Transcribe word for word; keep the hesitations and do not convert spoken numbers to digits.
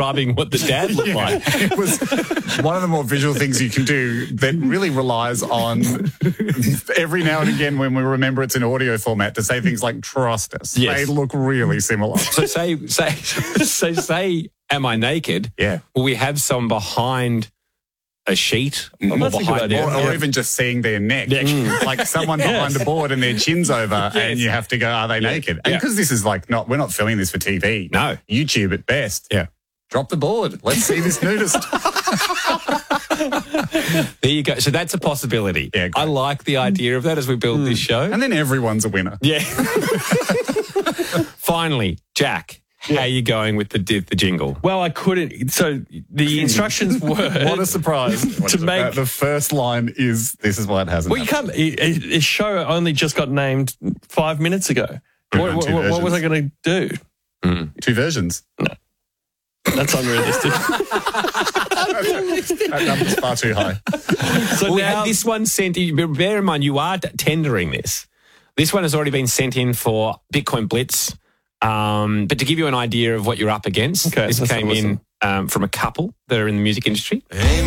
describing what the dad looked Yeah. like. It was one of the more visual things you can do that really relies on every now and again when we remember it's in audio format to say things like trust us. Yes. They look really similar. So say, say, so say, am I naked? Yeah. Will we have some behind a sheet? Well, or that's a good behind idea. Or, Yeah. or even just seeing their neck. Yeah. Like someone behind a board and their chin's over and you have to go, are they naked? And Yeah. because this is like not, we're not filming this for T V. No. YouTube at best. Yeah. Drop the board. Let's see this nudist. There you go. So that's a possibility. Yeah, great. I like the idea of that as we build this show. And then everyone's a winner. Yeah. Finally, Jack, how are you going with the the jingle? Well, I couldn't. So the instructions were What a surprise. What to is it? make. The first line is, this is why it hasn't Well, you happened. can't. it- His show only just got named five minutes ago. We've What, done what, two what was I versions. going to do? Two versions. That's unrealistic. That number's far too high. So Well, we now, had this one sent in. Bear in mind, you are tendering this. This one has already been sent in for Bitcoin Blitz. Um, but to give you an idea of what you're up against, Okay, this let's came listen. in um, from a couple that are in the music industry.